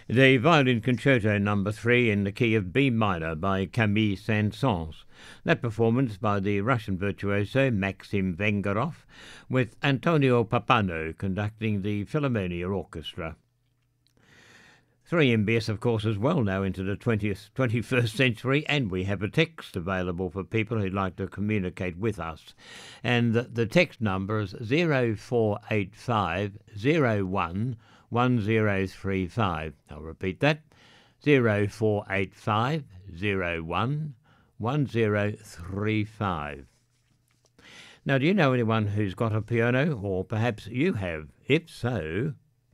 The Violin Concerto No. 3 in the key of B minor by Camille Saint-Saëns. That performance by the Russian virtuoso Maxim Vengerov, with Antonio Pappano conducting the Philharmonia Orchestra. 3MBS, of course, is well now into the 21st century, and we have a text available for people who'd like to communicate with us. And the text number is 0485 01 1035. I'll repeat that, 0485 01 1035. Now, do you know anyone who's got a piano, or perhaps you have? If so...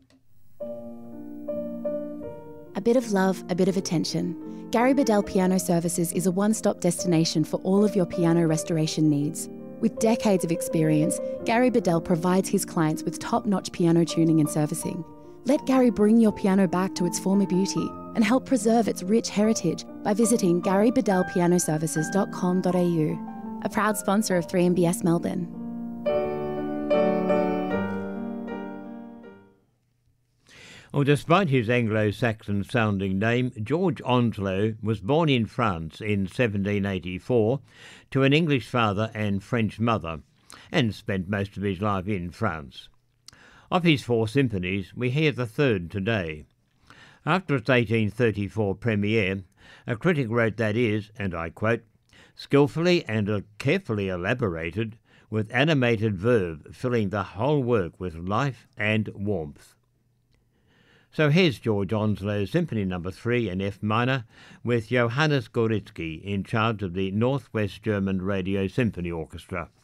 A bit of love, a bit of attention. Gary Bedell Piano Services is a one-stop destination for all of your piano restoration needs. With decades of experience, Gary Bedell provides his clients with top-notch piano tuning and servicing. Let Gary bring your piano back to its former beauty and help preserve its rich heritage by visiting garybedellpianoservices.com.au, a proud sponsor of 3MBS Melbourne. Well, despite his Anglo-Saxon sounding name, George Onslow was born in France in 1784 to an English father and French mother, and spent most of his life in France. Of his 4 symphonies, we hear the third today. After its 1834 premiere, a critic wrote that is, and I quote, skillfully and carefully elaborated, with animated verve filling the whole work with life and warmth. So here's George Onslow's Symphony No. 3 in F minor, with Johannes Gorizki in charge of the Northwest German Radio Symphony Orchestra.